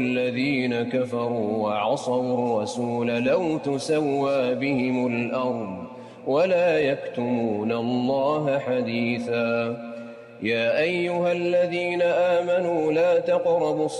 الذين كفروا وعصوا الرسول لو تسوى بهم الأرض ولا يكتمون الله حديثا. يا أيها الذين آمنوا لا تقربوا